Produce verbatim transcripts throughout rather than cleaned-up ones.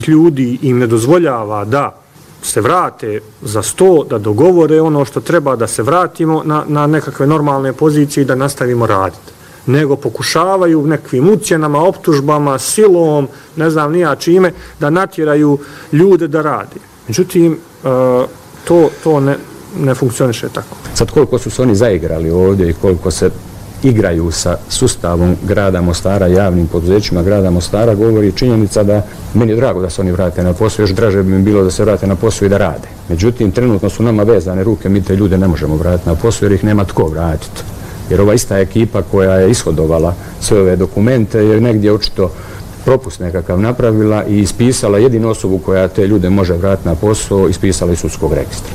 ljudi im ne dozvoljava da se vrate za sto, da dogovore ono što treba, da se vratimo na, na nekakve normalne pozicije i da nastavimo raditi. Nego pokušavaju nekakvim ucjenama, optužbama, silom, ne znam nija čime, da natjeraju ljude da rade. Međutim, to, to ne, ne funkcioniše tako. Sad koliko su se oni zaigrali ovdje i koliko se igraju sa sustavom grada Mostara, javnim poduzećima grada Mostara, govori činjenica da meni je drago da se oni vrate na posao, još draže bi mi bilo da se vrate na posao i da rade. Međutim, trenutno su nama vezane ruke, mi te ljude ne možemo vratiti na posao jer ih nema tko vratiti. Jer ova ista ekipa koja je ishodovala sve ove dokumente je negdje očito propust nekakav napravila i ispisala jedinu osobu koja te ljude može vratiti na posao, ispisala iz sudskog registra.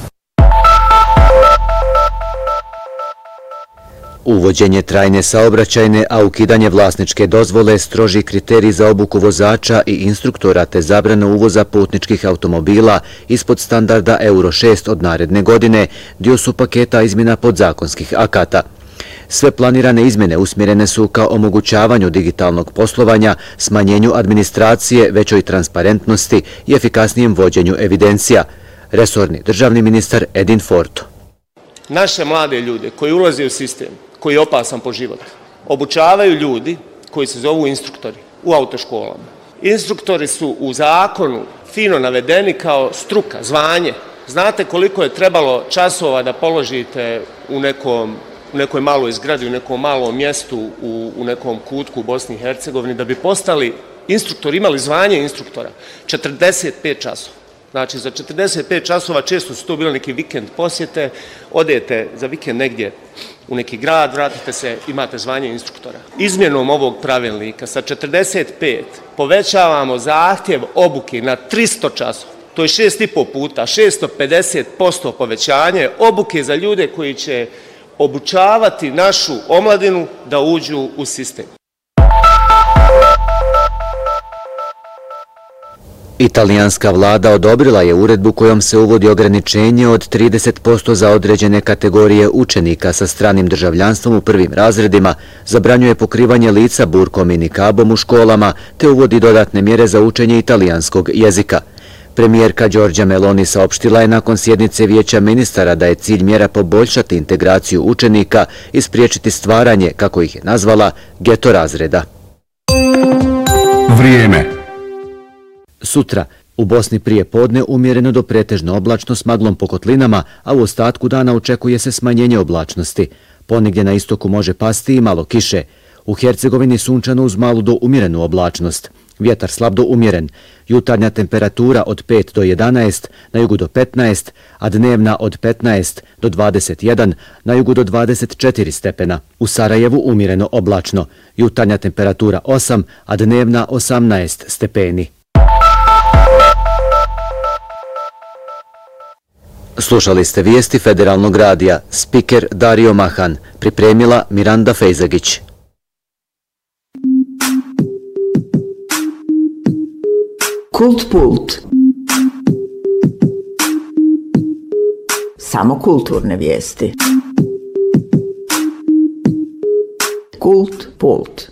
Uvođenje trajne saobraćajne, a ukidanje vlasničke dozvole, stroži kriterij za obuku vozača i instruktora te zabrana uvoza putničkih automobila ispod standarda Euro šest od naredne godine dio su paketa izmjena podzakonskih akata. Sve planirane izmjene usmjerene su ka omogućavanju digitalnog poslovanja, smanjenju administracije, većoj transparentnosti i efikasnijem vođenju evidencija. Resorni državni ministar Edin Forto. Naše mlade ljude koji ulaze u sistem, koji je opasan po život, obučavaju ljudi koji se zovu instruktori u autoškolama. Instruktori su u zakonu fino navedeni kao struka, zvanje. Znate koliko je trebalo časova da položite u nekom u nekoj maloj zgradi, u nekom malom mjestu, u, u nekom kutku u Bosni i Hercegovini, da bi postali instruktori, imali zvanje instruktora, četrdeset pet časova. Znači, za četrdeset pet časova često su to bili neki vikend posjete, odete za vikend negdje u neki grad, vratite se, imate zvanje instruktora. Izmjenom ovog pravilnika sa četrdeset pet povećavamo zahtjev obuke na tristo časova. To je šest i po puta, šesto pedeset posto povećanje obuke za ljude koji će obučavati našu omladinu da uđu u sistem. Italijanska vlada odobrila je uredbu kojom se uvodi ograničenje od trideset posto za određene kategorije učenika sa stranim državljanstvom u prvim razredima, zabranjuje pokrivanje lica burkom i nikabom u školama te uvodi dodatne mjere za učenje italijanskog jezika. Premijerka Giorgia Meloni saopštila je nakon sjednice Vijeća ministara da je cilj mjera poboljšati integraciju učenika i spriječiti stvaranje, kako ih je nazvala, geto razreda. Vrijeme. Sutra u Bosni prije podne umjereno do pretežno oblačno s maglom po kotlinama, a u ostatku dana očekuje se smanjenje oblačnosti. Ponegdje na istoku može pasti i malo kiše. U Hercegovini sunčano uz malu do umjerenu oblačnost. Vjetar slab do umjeren. Jutarnja temperatura od pet do jedanaest, na jugu do petnaest, a dnevna od petnaest do dvadeset jedan, na jugu do dvadeset četiri stepena. U Sarajevu umjereno oblačno. Jutarnja temperatura osam, a dnevna osamnaest stepeni. Slušali ste vijesti Federalnog radija. Spiker Dario Mahan. Pripremila Miranda Fejzagić. Kult Pult. Samo kulturne vijesti. Kult Pult.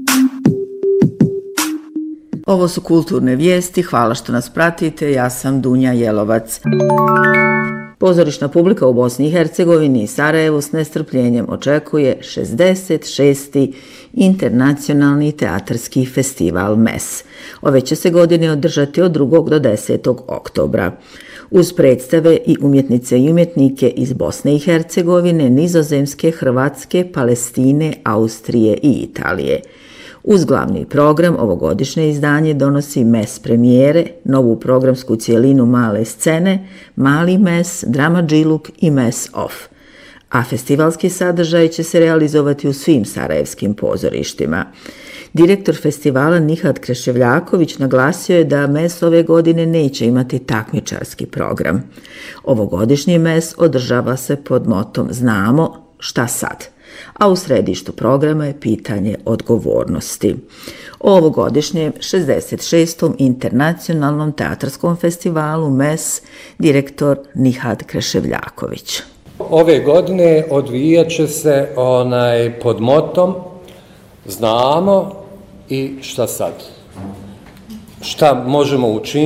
Ovo su kulturne vijesti, hvala što nas pratite, ja sam Dunja Jelovac. Pozorišna publika u Bosni i Hercegovini i Sarajevu s nestrpljenjem očekuje šezdeset šesti internacionalni teatarski festival M E S. Ove će se godine održati od drugog do desetog oktobra. Uz predstave i umjetnice i umjetnike iz Bosne i Hercegovine, Nizozemske, Hrvatske, Palestine, Austrije i Italije. Uz glavni program ovogodišnje izdanje donosi M E S premijere, novu programsku cijelinu male scene, mali M E S, drama džiluk i M E S off. A festivalski sadržaj će se realizovati u svim sarajevskim pozorištima. Direktor festivala Nihad Kreševljaković naglasio je da M E S ove godine neće imati takmičarski program. Ovogodišnji M E S održava se pod motom Znamo šta sad, a u središtu programa je pitanje odgovornosti. O ovogodišnjem šezdeset šestom internacionalnom teatarskom festivalu M E S direktor Nihad Kreševljaković. Ove godine odvijat će se onaj pod motom Znamo i šta sad. Šta možemo učiniti